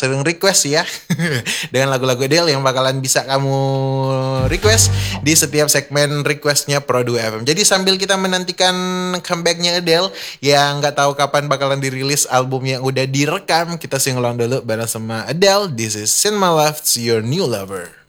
sering request ya dengan lagu-lagu Adele yang bakalan bisa kamu request di setiap segmen requestnya Pro 2 FM. Jadi sambil kita menantikan comebacknya Adele yang nggak tahu kapan bakalan dirilis album yang udah direkam, kita sing along dulu bareng sama Adele. This is In My Life, Your New Lover.